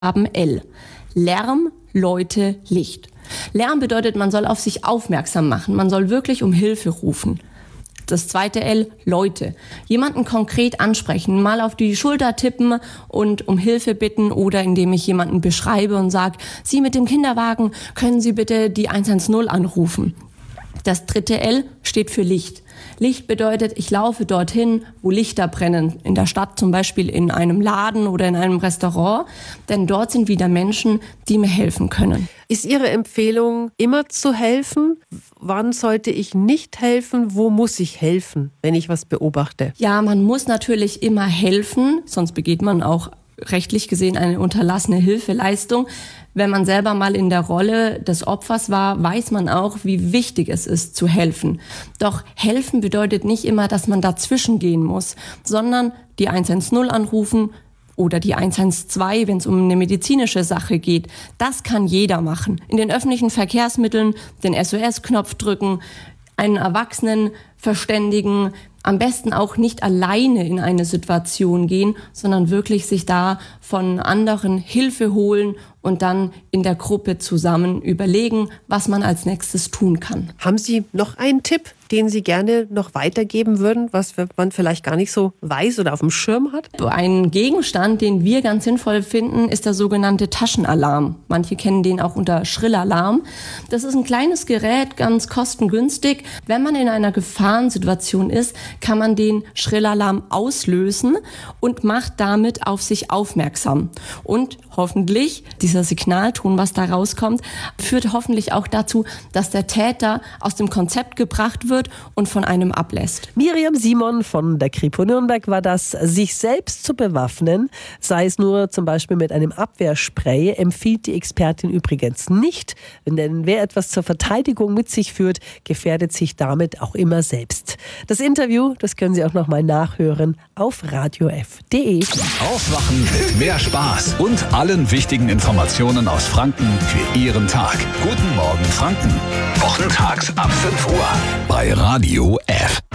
Buchstaben L. Lärm, Leute, Licht. Lärm bedeutet, man soll auf sich aufmerksam machen. Man soll wirklich um Hilfe rufen. Das zweite L, Leute. Jemanden konkret ansprechen, mal auf die Schulter tippen und um Hilfe bitten oder indem ich jemanden beschreibe und sage, Sie mit dem Kinderwagen, können Sie bitte die 110 anrufen. Das dritte L steht für Licht. Licht bedeutet, ich laufe dorthin, wo Lichter brennen. In der Stadt zum Beispiel in einem Laden oder in einem Restaurant. Denn dort sind wieder Menschen, die mir helfen können. Ist Ihre Empfehlung, immer zu helfen? Wann sollte ich nicht helfen? Wo muss ich helfen, wenn ich was beobachte? Ja, man muss natürlich immer helfen, sonst begeht man auch rechtlich gesehen eine unterlassene Hilfeleistung. Wenn man selber mal in der Rolle des Opfers war, weiß man auch, wie wichtig es ist, zu helfen. Doch helfen bedeutet nicht immer, dass man dazwischen gehen muss, sondern die 110 anrufen oder die 112, wenn es um eine medizinische Sache geht. Das kann jeder machen. In den öffentlichen Verkehrsmitteln den SOS-Knopf drücken, einen Erwachsenen verständigen, am besten auch nicht alleine in eine Situation gehen, sondern wirklich sich da von anderen Hilfe holen und dann in der Gruppe zusammen überlegen, was man als nächstes tun kann. Haben Sie noch einen Tipp, den Sie gerne noch weitergeben würden, was man vielleicht gar nicht so weiß oder auf dem Schirm hat? Ein Gegenstand, den wir ganz sinnvoll finden, ist der sogenannte Taschenalarm. Manche kennen den auch unter Schrillalarm. Das ist ein kleines Gerät, ganz kostengünstig. Wenn man in einer Gefahrensituation ist, kann man den Schrillalarm auslösen und macht damit auf sich aufmerksam. Und hoffentlich, dieser Signalton, was da rauskommt, führt hoffentlich auch dazu, dass der Täter aus dem Konzept gebracht wird und von einem ablässt. Miriam Simon von der Kripo Nürnberg war das. Sich selbst zu bewaffnen, sei es nur zum Beispiel mit einem Abwehrspray, empfiehlt die Expertin übrigens nicht. Denn wer etwas zur Verteidigung mit sich führt, gefährdet sich damit auch immer selbst. Das Interview, das können Sie auch noch mal nachhören auf radiof.de. Aufwachen mit mehr Spaß und allen wichtigen Informationen aus Franken für Ihren Tag. Guten Morgen Franken. Wochentags ab 5 Uhr bei Radio F.